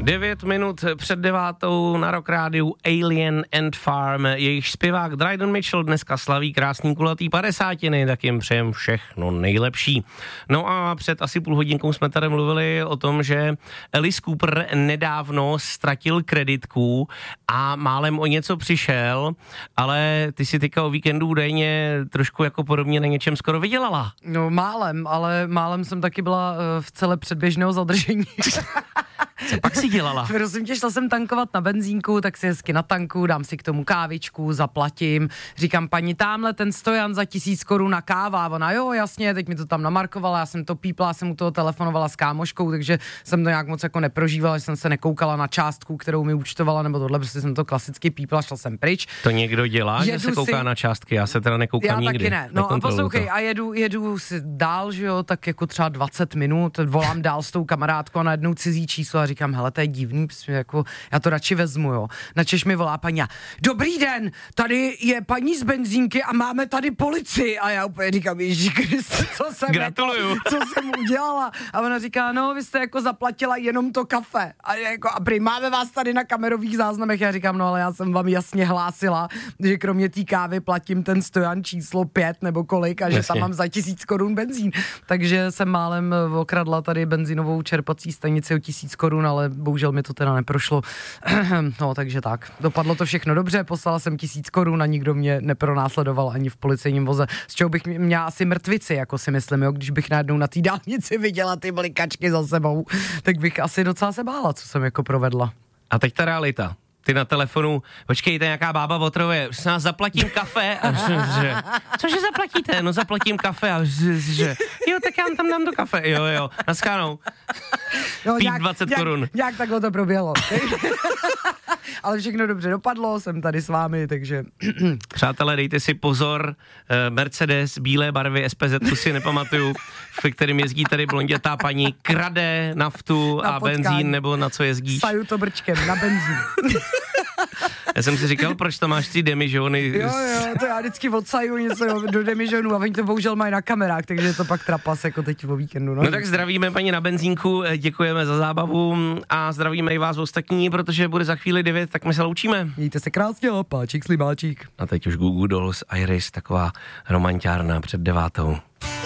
9 minut před 9 na Rock Rádiu Alien and Farm. Jejich zpěvák Dryden Mitchell dneska slaví krásný kulatý 50, tak jim přejem všechno nejlepší. No a před asi půl hodinkou jsme tady mluvili o tom, že Alice Cooper nedávno ztratil kreditku a málem o něco přišel, ale ty si teďka o víkendu údajně trošku jako podobně na něčem skoro vydělala. No ale málem jsem taky byla v celé předběžného zadržení. Co pak si dělala? Prosím tě, šla jsem tankovat na benzínku, tak si hezky na tanku, dám si k tomu kávičku, zaplatím. Říkám, paní, támhle ten stojan za 1000 korun na káva. Ona, jo, jasně, teď mi to tam namarkovala, já jsem to pípla, jsem u toho telefonovala s kámoškou, takže jsem to nějak moc jako neprožívala, že jsem se nekoukala na částku, kterou mi účtovala, nebo tohle, protože jsem to klasicky pípla, šla jsem pryč. To někdo dělá, že se kouká na částky, já se teda nekoukám nikdy. Já taky ne. No a poslouchej, a jedu si dál, že jo, tak jako třeba 20 minut, volám dál s tou kamarádkou a najednou cizí číslo a říkám, hele, to je divný, jako, já to radši vezmu, jo. Načež mi volá paní, dobrý den, tady je paní z benzínky a máme tady policii. A já úplně říkám, Ježiškriste, Gratuluju. Co jsem udělala? A ona říká, no, vy jste jako zaplatila jenom to kafe. A prý, máme vás tady na kamerových záznamech. Já říkám, no, ale já jsem vám jasně hlásila, že kromě té kávy platím ten stojan číslo 5 nebo kolik a že tam mám za 1000 korun benzín. Takže jsem málem okradla tady benzinovou čerpací stanici o 1000 korun, ale bohužel mi to teda neprošlo. No, takže tak. Dopadlo to všechno dobře, poslala jsem 1000 korun a nikdo mě nepronásledoval ani v policejním voze. Z čeho bych měla asi mrtvici, jako si myslím, jo, když bych najednou na té dálnici viděla ty blikačky za sebou, tak bych asi docela se bála, co jsem jako provedla. A teď ta realita. Ty na telefonu, počkejte, nějaká bába v Otrově, s nás zaplatím kafe. A cože zaplatíte? No zaplatím kafe. A že, jo, tak já tam dám do kafe. Jo, naschánou. No, Pít 20 korun. Nějak takhle to proběhlo. Ale všechno dobře dopadlo, jsem tady s vámi, takže... Přátelé, dejte si pozor, Mercedes, bílé barvy, SPZ, tu si nepamatuju, v kterým jezdí tady blondětá paní, krade naftu a benzín, nebo na co jezdíš? Saju to brčkem, na benzín. Já jsem si říkal, proč to máš ty demižony. Jo, to já vždycky odsaju něco do demižonů a oni to bohužel mají na kamerách, takže je to pak trapas jako teď o víkendu. No tak zdravíme paní na benzínku, děkujeme za zábavu a zdravíme i vás ostatní, protože bude za chvíli 9, tak my se loučíme. Mějte se krásně, páčik, slibáčik. A teď už Google Dolls, Iris, taková romantiárna před 9.